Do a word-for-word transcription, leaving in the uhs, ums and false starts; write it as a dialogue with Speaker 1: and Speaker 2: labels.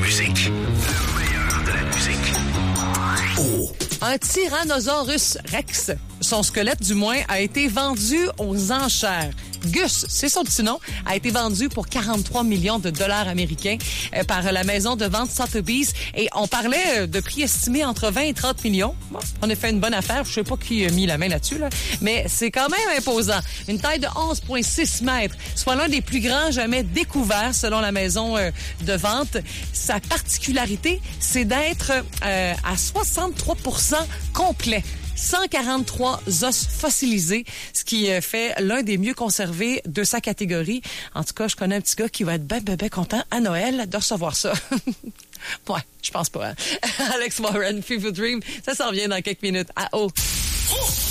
Speaker 1: musique. Le meilleur de la musique. Oh.
Speaker 2: Un Tyrannosaurus Rex, son squelette du moins, a été vendu aux enchères. Gus, c'est son petit nom, a été vendu pour quarante-trois millions de dollars américains euh, par la maison de vente Sotheby's. Et on parlait de prix estimés entre vingt et trente millions. Bon, on a fait une bonne affaire. Je sais pas qui a mis la main là-dessus, là, mais c'est quand même imposant. Une taille de onze virgule six mètres, soit l'un des plus grands jamais découverts selon la maison euh, de vente. Sa particularité, c'est d'être euh, à soixante-trois pour cent complet. cent quarante-trois os fossilisés, ce qui fait l'un des mieux conservés de sa catégorie. En tout cas, je connais un petit gars qui va être ben, ben, ben content à Noël de recevoir ça. Ouais, je pense pas. Hein? Alex Warren, Fever Dream, ça s'en vient dans quelques minutes. À haut.